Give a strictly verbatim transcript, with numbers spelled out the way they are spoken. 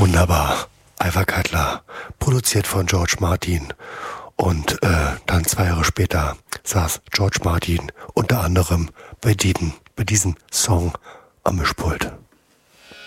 Wunderbar. Ivor Cutler, produziert von George Martin. Und äh, dann zwei Jahre später saß George Martin unter anderem bei, diesen, bei diesem Song am Mischpult.